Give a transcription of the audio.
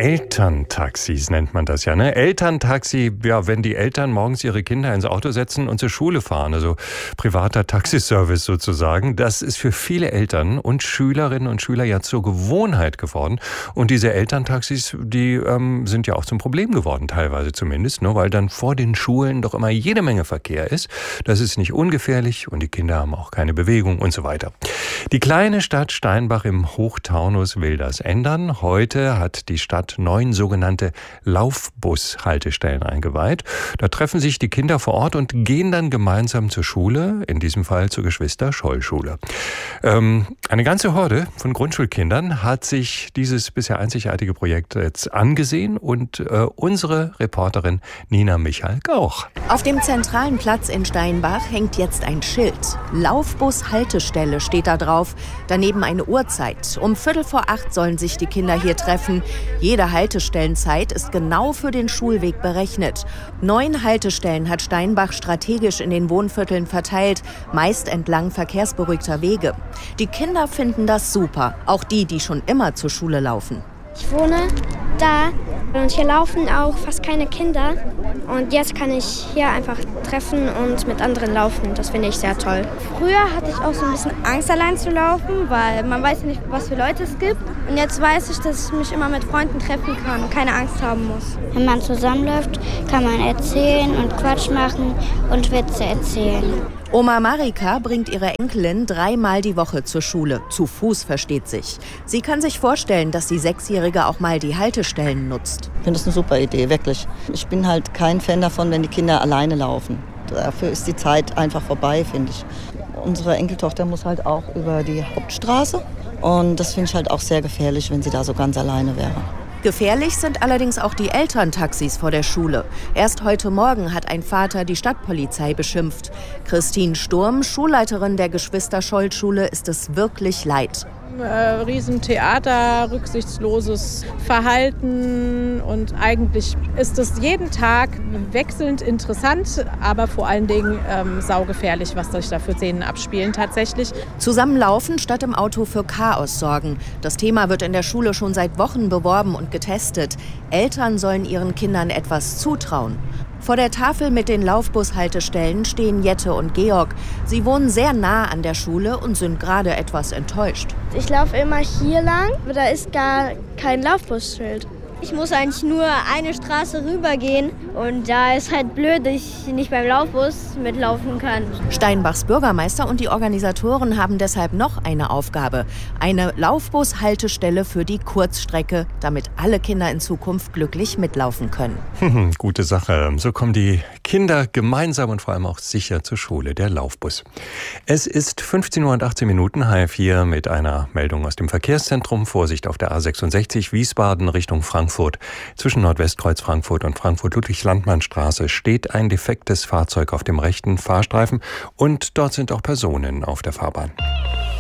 Elterntaxis nennt man das ja, ne? Elterntaxi, ja, wenn die Eltern morgens ihre Kinder ins Auto setzen und zur Schule fahren, also privater Taxiservice sozusagen. Das ist für viele Eltern und Schülerinnen und Schüler ja zur Gewohnheit geworden. Und diese Elterntaxis, die sind ja auch zum Problem geworden, teilweise zumindest, ne? Weil dann vor den Schulen doch immer jede Menge Verkehr ist. Das ist nicht ungefährlich und die Kinder haben auch keine Bewegung und so weiter. Die kleine Stadt Steinbach im Hochtaunus will das ändern. Heute hat die Stadt 9 sogenannte Laufbus-Haltestellen eingeweiht. Da treffen sich die Kinder vor Ort und gehen dann gemeinsam zur Schule, in diesem Fall zur Geschwister-Scholl-Schule. Eine ganze Horde von Grundschulkindern hat sich dieses bisher einzigartige Projekt jetzt angesehen und unsere Reporterin Nina Michalk auch. Auf dem zentralen Platz in Steinbach hängt jetzt ein Schild. Laufbus-Haltestelle steht da drauf, daneben eine Uhrzeit. Um 7:45 sollen sich die Kinder hier treffen. Jede Haltestellenzeit ist genau für den Schulweg berechnet. 9 Haltestellen hat Steinbach strategisch in den Wohnvierteln verteilt, meist entlang verkehrsberuhigter Wege. Die Kinder finden das super, auch die schon immer zur Schule laufen. Ich wohne da und hier laufen auch fast keine Kinder. Und jetzt kann ich hier einfach treffen und mit anderen laufen. Das finde ich sehr toll. Früher hatte ich auch so ein bisschen Angst, allein zu laufen, weil man weiß ja nicht, was für Leute es gibt. Und jetzt weiß ich, dass ich mich immer mit Freunden treffen kann und keine Angst haben muss. Wenn man zusammenläuft, kann man erzählen und Quatsch machen und Witze erzählen. Oma Marika bringt ihre Enkelin 3-mal die Woche zur Schule. Zu Fuß, versteht sich. Sie kann sich vorstellen, dass die 6-Jährige auch mal die Haltestellen nutzt. Ich finde das eine super Idee, wirklich. Ich bin halt kein Fan davon, wenn die Kinder alleine laufen. Dafür ist die Zeit einfach vorbei, finde ich. Unsere Enkeltochter muss halt auch über die Hauptstraße. Und das finde ich halt auch sehr gefährlich, wenn sie da so ganz alleine wäre. Gefährlich sind allerdings auch die Elterntaxis vor der Schule. Erst heute Morgen hat ein Vater die Stadtpolizei beschimpft. Christine Sturm, Schulleiterin der Geschwister-Scholl-Schule, ist es wirklich leid. Riesentheater, rücksichtsloses Verhalten und eigentlich ist es jeden Tag wechselnd interessant, aber vor allen Dingen saugefährlich, was sich da für Szenen abspielen tatsächlich. Zusammenlaufen statt im Auto für Chaos sorgen. Das Thema wird in der Schule schon seit Wochen beworben und getestet. Eltern sollen ihren Kindern etwas zutrauen. Vor der Tafel mit den Laufbus-Haltestellen stehen Jette und Georg. Sie wohnen sehr nah an der Schule und sind gerade etwas enttäuscht. Ich laufe immer hier lang, aber da ist gar kein Laufbusschild. Ich muss eigentlich nur eine Straße rübergehen und da ist halt blöd, dass ich nicht beim Laufbus mitlaufen kann. Steinbachs Bürgermeister und die Organisatoren haben deshalb noch eine Aufgabe. Eine Laufbus-Haltestelle für die Kurzstrecke, damit alle Kinder in Zukunft glücklich mitlaufen können. Gute Sache. So kommen die Kinder gemeinsam und vor allem auch sicher zur Schule, der Laufbus. Es ist 15:18 Uhr, HR4 mit einer Meldung aus dem Verkehrszentrum. Vorsicht auf der A66 Wiesbaden Richtung Frankfurt. Zwischen Nordwestkreuz Frankfurt und Frankfurt-Ludwig-Landmann-Straße steht ein defektes Fahrzeug auf dem rechten Fahrstreifen und dort sind auch Personen auf der Fahrbahn.